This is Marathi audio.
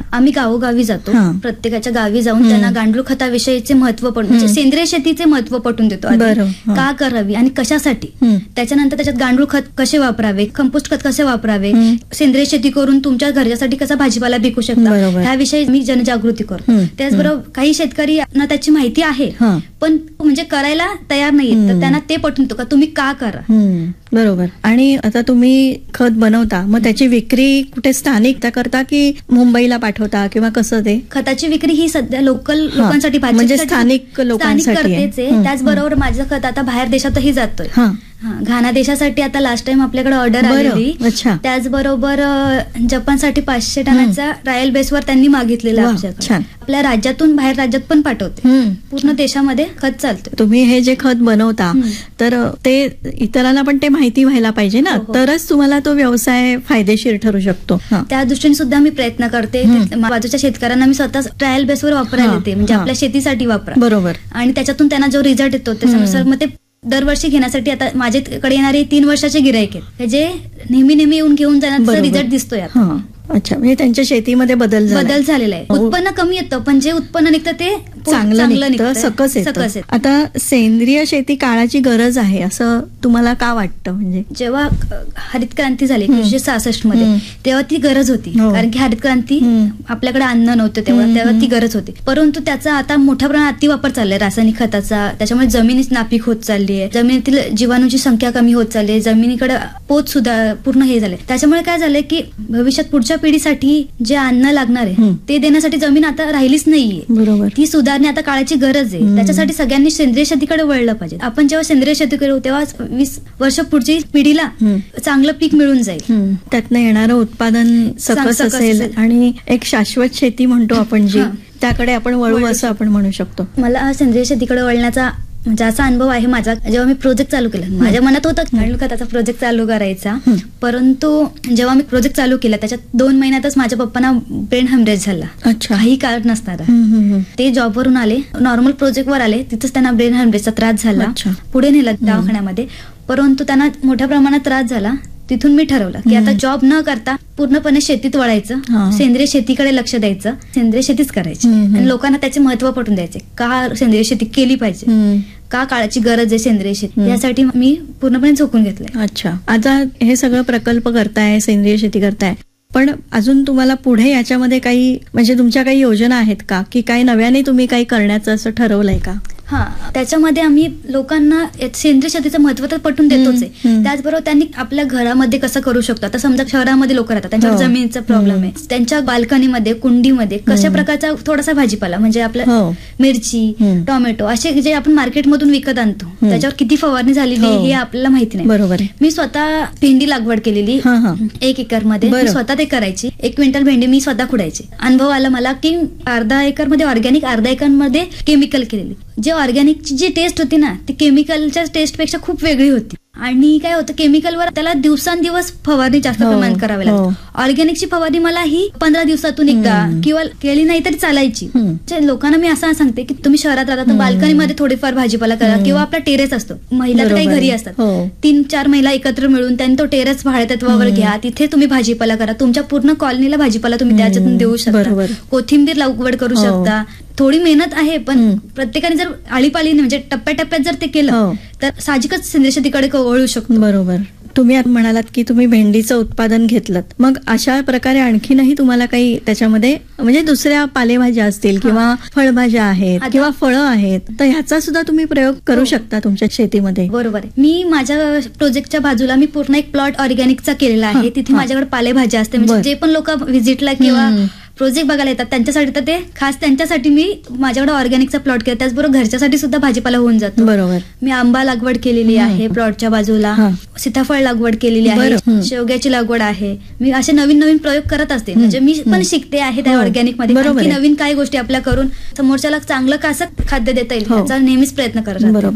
आम्ही गावोगावी जातो, प्रत्येकाच्या गावी जाऊन त्यांना गांडूळ खताविषयीचे महत्व पटवून, म्हणजे सेंद्रिय शेतीचे महत्व पटवून देतो, का करावी आणि कशासाठी. त्याच्यानंतर त्याच्यात गांडूळ खत कसे वापरावे, कंपोस्ट खत कसे वापरावे, सेंद्रिय शेती करून तुमच्या घरच्यासाठी कसा भाजीपाला विकू शकता, ह्याविषयी मी जनजागृती करतो. त्याचबरोबर काही शेतकरी ना त्याची माहिती आहे पण म्हणजे करायला तयार नाहीये, तर त्यांना ते पटवून देतो का तुम्ही का करा. बरोबर. आणि आता तुम्ही खत बनवता, मग त्याची विक्री कुठे स्थानिक करता की मुंबईला पाठवता किंवा कसं ते? खताची विक्री ही सध्या लोकल लोकांसाठी, म्हणजे स्थानिक लोकांसाठी करतेच. त्याचबरोबर माझं खत आता बाहेर देशातही जातोय. घाना देशासाठी आता लास्ट टाइम आपल्याकडे ऑर्डर आलेली. त्याचबरोबर जपानसाठी 500 टनाचा ट्रायल बेसवर त्यांनी मागितलेला. आपल्या राज्यातून बाहेर राज्यात पण पाठवते, पूर्ण देशामध्ये खत चालतं. तुम्ही हे जे खत बनवता तर ते इतरांना पण ते माहिती व्हायला पाहिजे ना, तरच तुम्हाला तो व्यवसाय फायदेशीर ठरू शकतो. त्या दृष्टीने सुद्धा मी प्रयत्न करते. बाजूच्या शेतकऱ्यांना मी स्वतः ट्रायल बेसवर वापरायला देते, म्हणजे आपल्या शेतीसाठी वापरा. बरोबर. आणि त्याच्यातून त्यांना जो रिझल्ट येतो त्याच्यानुसार मग ते दरवर्षी घेण्यासाठी, आता माझ्याकडे येणारे 3 वर्षाचे गिराईक आहेत, जे नेहमी येऊन घेऊन जाण्याचा रिझल्ट दिसतोय आता. म्हणजे त्यांच्या शेतीमध्ये बदल झालेला आहे. उत्पन्न कमी येतं पण जे उत्पन्न निघतं ते चांगलं निघतं, सकस येतं. आता सेंद्रिय शेती काळाची गरज आहे असं तुम्हाला का वाटतं? म्हणजे जेव्हा हरित क्रांती झाली 1966 मध्ये, तेव्हा ती गरज होती. कारण की हरित क्रांती, आपल्याकडे अन्न नव्हतं तेव्हा ती गरज होती. परंतु त्याचा आता मोठ्या प्रमाणात अतिवापर चाललाय रासायनिक खताचा. त्याच्यामुळे जमिनी नापीक होत चालली आहे, जमिनीतील जीवाणूची संख्या कमी होत चालली आहे, जमिनीकडे पोत सुद्धा पूर्ण हे झाले. त्याच्यामुळे काय झालंय की भविष्यात पुढच्या पिढीसाठी जे अन्न लागणार आहे ते देण्यासाठी जमीन आता राहिलीच नाहीये. बरोबर. ती सुधारणे आता काळाची गरज आहे. त्याच्यासाठी सगळ्यांनी सेंद्रिय शेतीकडे वळलं पाहिजे. आपण जेव्हा सेंद्रिय शेती करू तेव्हा 20 वर्ष पुढची पिढीला चांगलं पीक मिळून जाईल, त्यातनं येणारं उत्पादन सकस असेल आणि एक शाश्वत शेती म्हणतो आपण जी, त्याकडे आपण वळू असं आपण म्हणू शकतो. मला सेंद्रिय शेतीकडे वळण्याचा म्हणजे असा अनुभव आहे माझा. जेव्हा मी प्रोजेक्ट चालू केला, माझ्या मनात होता गांडूळ खताचा प्रोजेक्ट चालू करायचा, परंतु जेव्हा मी प्रोजेक्ट चालू केला त्याच्यात 2 महिन्यातच माझ्या पप्पांना ब्रेन हेमरेज झाला. काही कारण नसणारा. ते जॉबवरून आले, नॉर्मल प्रोजेक्टवर आले, तिथंच त्यांना ब्रेन हेमरेजचा त्रास झाला. पुढे नेला दवाखान्यामध्ये, परंतु त्यांना मोठ्या प्रमाणात त्रास झाला. तिथून मी ठरवलं की आता जॉब न करता पूर्णपणे शेतीत वळायचं, सेंद्रिय शेतीकडे लक्ष द्यायचं, सेंद्रिय शेतीच करायची आणि लोकांना त्याचे महत्व पटवून द्यायचे, का सेंद्रिय शेती केली पाहिजे, का काळाची गरज आहे सेंद्रिय शेती, यासाठी मी पूर्णपणे झोकून घेतलंय. अच्छा. आता हे सगळं प्रकल्प करताय, सेंद्रिय शेती करताय, पण अजून तुम्हाला पुढे याच्यामध्ये काही म्हणजे तुमच्या काही योजना आहेत का, की काही नव्याने तुम्ही काही करण्याचं असं ठरवलंय का? त्याच्यामध्ये आम्ही लोकांना सेंद्रिय शेतीचं महत्व तर पटवून देतोच आहे. त्याचबरोबर त्यांनी आपल्या घरामध्ये कसं करू शकतो. आता समजा शहरामध्ये लोक राहतात, त्यांच्यावर जमिनीचा प्रॉब्लेम आहे, त्यांच्या बाल्कनीमध्ये, कुंडीमध्ये कशा प्रकारचा थोडासा भाजीपाला, म्हणजे आपल्या मिरची, टोमॅटो असे जे आपण मार्केटमधून विकत आणतो त्याच्यावर किती फवारणी झालेली हे आपल्याला माहिती नाही. बरोबर. मी स्वतः भेंडी लागवड केलेली 1 एकरमध्ये, मी स्वतः ते करायची. 1 क्विंटल भेंडी मी स्वतः खुडायची. अनुभव आला मला की अर्धा एकरमध्ये ऑर्गॅनिक, अर्धा एकरमध्ये केमिकल केलेली. जे ऑर्गॅनिकची जी टेस्ट होती ना, ती केमिकलच्या टेस्टपेक्षा खूप वेगळी होती. आणि काय होतं, केमिकलवर त्याला दिवसांदिवस फवारणी जास्त प्रमाणात करावी लागते. ऑर्गॅनिकची फवारणी मला ही 15 दिवसातून एकदा किंवा केली नाही तरी चालायची. लोकांना मी असं सांगते की तुम्ही शहरात राहता तर बाल्कनीमध्ये थोडीफार भाजीपाला करा, किंवा आपला टेरेस असतो, महिला तर काही घरी असतात, 3-4 महिला एकत्र मिळून त्यांनी तो टेरेस भाड्यातत्वावर घ्या, तिथे तुम्ही भाजीपाला करा. तुमच्या पूर्ण कॉलनीला भाजीपाला तुम्ही त्याच्यातून देऊ शकता. कोथिंबीर लागवड करू शकता. थोडी मेहनत आहे पण प्रत्येकाने जर आळीपाळीने म्हणजे टप्प्याटप्प्यात जर ते केलं तर साहजिकच सेंद्रिय शेतीकडे वळू शकतो. बरोबर. तुम्ही आता म्हणालात की तुम्ही भेंडीचं उत्पादन घेतलं, मग अशा प्रकारे आणखीनही तुम्हाला काही त्याच्यामध्ये म्हणजे दुसऱ्या पालेभाज्या असतील किंवा फळभाज्या आहेत किंवा फळं आहेत, तर ह्याचा सुद्धा तुम्ही प्रयोग करू शकता तुमच्या शेतीमध्ये. बरोबर आहे. मी माझ्या प्रोजेक्टच्या बाजूला मी पूर्ण एक प्लॉट ऑर्गॅनिकचा केलेला आहे. तिथे माझ्याकडे पालेभाज्या असते, म्हणजे जे पण लोक व्हिजिटला किंवा प्रोजेक्ट बघायला येतात त्यांच्यासाठी, तर ते खास त्यांच्यासाठी मी माझ्याकडे ऑर्गॅनिकचा प्लॉट केला. त्याचबरोबर घरच्यासाठी सुद्धा भाजीपाला होऊन जातो. बरोबर. मी आंबा लागवड केलेली आहे प्लॉटच्या बाजूला, सीताफळ लागवड केलेली आहे, शेवग्याची लागवड आहे. मी असे नवीन नवीन प्रयोग करत असते, म्हणजे मी पण शिकते आहे त्या ऑर्गॅनिक मध्ये, नवीन काही गोष्टी आपल्या करून समोरच्याला चांगलं कसं खाद्य देता येईल याचा नेहमीच प्रयत्न करत.